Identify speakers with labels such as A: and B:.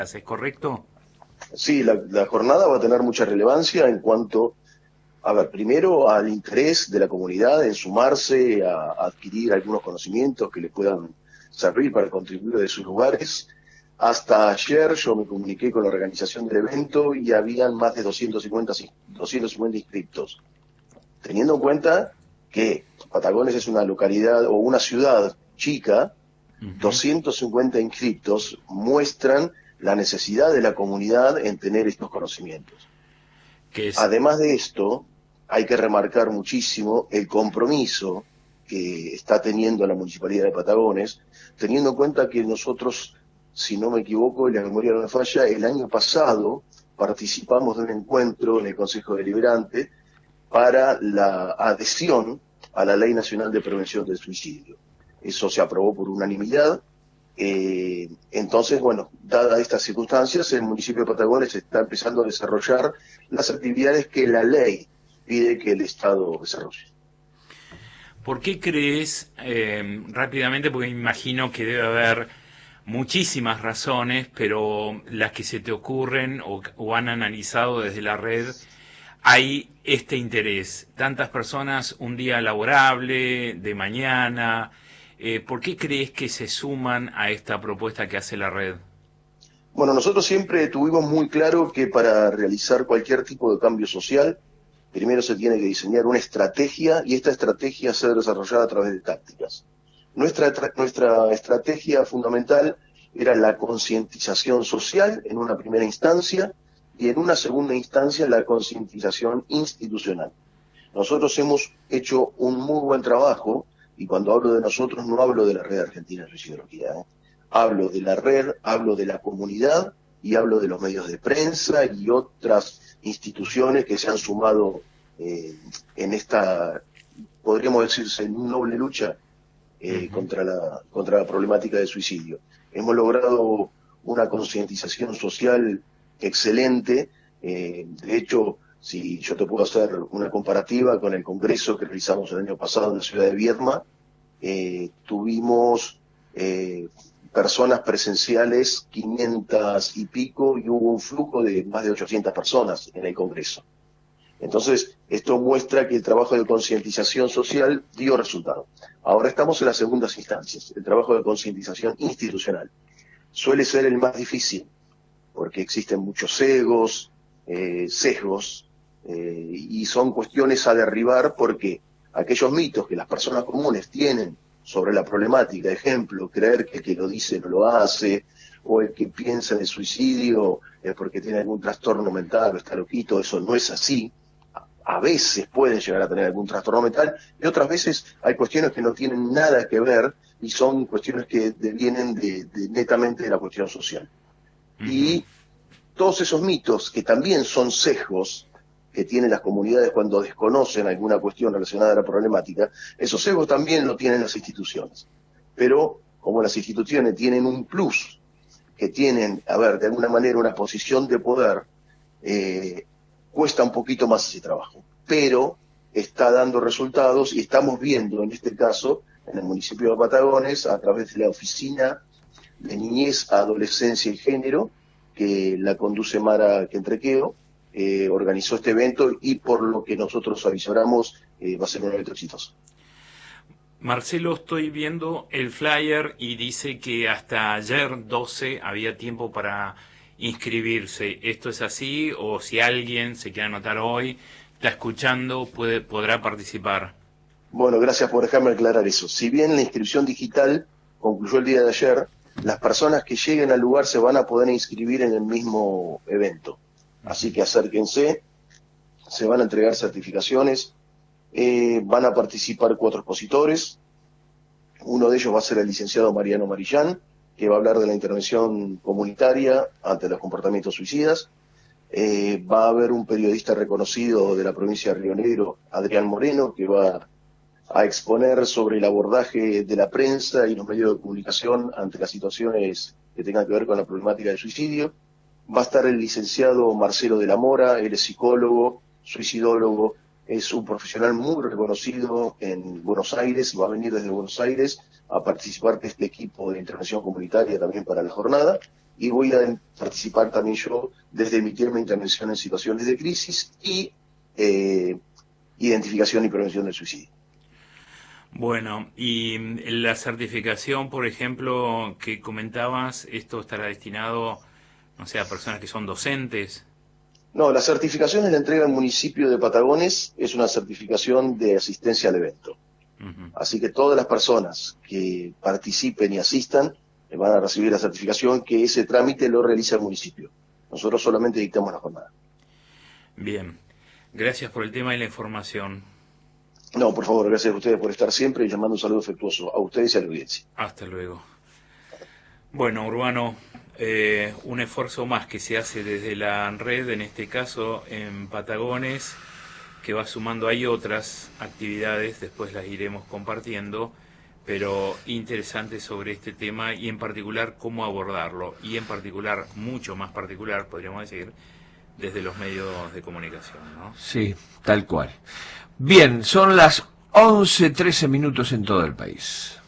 A: ¿es correcto?
B: Sí, la jornada va a tener mucha relevancia en cuanto, a ver, primero al interés de la comunidad en sumarse a adquirir algunos conocimientos que le puedan servir para contribuir de sus lugares. Hasta ayer yo me comuniqué con la organización del evento y habían más de 250 inscriptos. Teniendo en cuenta que Patagones es una localidad o una ciudad chica,
A: Ujú.
B: 250 inscriptos muestran la necesidad de la comunidad en tener estos conocimientos.
A: Que es,
B: Además de esto, hay que remarcar muchísimo el compromiso que está teniendo la Municipalidad de Patagones, teniendo en cuenta que nosotros, si no me equivoco y la memoria no me falla, el año pasado participamos de un encuentro en el Consejo Deliberante para la adhesión a la Ley Nacional de Prevención del Suicidio. Eso se aprobó por unanimidad. Entonces, bueno, dadas estas circunstancias, el municipio de Patagones está empezando a desarrollar las actividades que la ley pide que el Estado desarrolle.
A: ¿Por qué crees, rápidamente, porque me imagino que debe haber muchísimas razones, pero las que se te ocurren o han analizado desde la red, hay este interés? Tantas personas, un día laborable, de mañana. ¿Por qué crees que se suman a esta propuesta que hace la red?
B: Bueno, nosotros siempre tuvimos muy claro que para realizar cualquier tipo de cambio social, primero se tiene que diseñar una estrategia y esta estrategia ser desarrollada a través de tácticas. Nuestra estrategia fundamental era la concientización social en una primera instancia y en una segunda instancia la concientización institucional. Nosotros hemos hecho un muy buen trabajo y cuando hablo de nosotros no hablo de la Red Argentina de Suicidología, ¿eh? Hablo de la red, hablo de la comunidad y hablo de los medios de prensa y otras instituciones que se han sumado en esta, podríamos decirse, noble lucha
A: Ujú.
B: contra la problemática del suicidio. Hemos logrado una concientización social excelente. De hecho, si yo te puedo hacer una comparativa con el congreso que realizamos el año pasado en la ciudad de Viedma, tuvimos personas presenciales 500 y pico y hubo un flujo de más de 800 personas en el congreso. Entonces, esto muestra que el trabajo de concientización social dio resultado. Ahora estamos en las segundas instancias, el trabajo de concientización institucional. Suele ser el más difícil, porque existen muchos sesgos, y son cuestiones a derribar porque aquellos mitos que las personas comunes tienen sobre la problemática, ejemplo, creer que el que lo dice no lo hace, o el que piensa en el suicidio es porque tiene algún trastorno mental o está loquito, eso no es así. A veces pueden llegar a tener algún trastorno mental y otras veces hay cuestiones que no tienen nada que ver y son cuestiones que vienen netamente de la cuestión social.
A: Ujú.
B: Y todos esos mitos que también son sesgos que tienen las comunidades cuando desconocen alguna cuestión relacionada a la problemática, esos sesgos también lo tienen las instituciones. Pero como las instituciones tienen un plus, que tienen, a ver, de alguna manera una posición de poder, eh, cuesta un poquito más ese trabajo, pero está dando resultados y estamos viendo en este caso en el municipio de Patagones a través de la oficina de niñez, adolescencia y género que la conduce Mara Quentrequeo, organizó este evento y por lo que nosotros avisoramos va a ser un evento exitoso.
A: Marcelo, estoy viendo el flyer y dice que hasta ayer 12 había tiempo para inscribirse. ¿Esto es así? O si alguien se quiere anotar hoy, está escuchando, podrá participar.
B: Bueno, gracias por dejarme aclarar eso. Si bien la inscripción digital concluyó el día de ayer, las personas que lleguen al lugar se van a poder inscribir en el mismo evento. Así que acérquense, se van a entregar certificaciones, van a participar 4 expositores. Uno de ellos va a ser el licenciado Mariano Marillán, que va a hablar de la intervención comunitaria ante los comportamientos suicidas. Va a haber un periodista reconocido de la provincia de Río Negro, Adrián Moreno, que va a exponer sobre el abordaje de la prensa y los medios de comunicación ante las situaciones que tengan que ver con la problemática del suicidio. Va a estar el licenciado Marcelo de la Mora, él es psicólogo, suicidólogo, es un profesional muy reconocido en Buenos Aires, va a venir desde Buenos Aires a participar de este equipo de intervención comunitaria también para la jornada. y voy a participar también yo desde emitirme intervención en situaciones de crisis y identificación y prevención del suicidio.
A: Bueno, y la certificación, por ejemplo, que comentabas, ¿esto estará destinado, no sé, a personas que son docentes?
B: No, la certificación es la entrega al municipio de Patagones, es una certificación de asistencia al evento.
A: Ujú.
B: Así que todas las personas que participen y asistan van a recibir la certificación, que ese trámite lo realiza el municipio. Nosotros solamente dictamos la jornada.
A: Bien, gracias por el tema y la información.
B: No, por favor, gracias a ustedes por estar siempre y llamando un saludo afectuoso a ustedes y a la audiencia.
A: Hasta luego. Bueno, Urbano, un esfuerzo más que se hace desde la red, en este caso en Patagones, que va sumando ahí otras actividades, después las iremos compartiendo, pero interesante sobre este tema y en particular cómo abordarlo, y en particular, mucho más particular, podríamos decir, desde los medios de comunicación, ¿no?
C: Sí, tal cual. Bien, son las 11:13 en todo el país.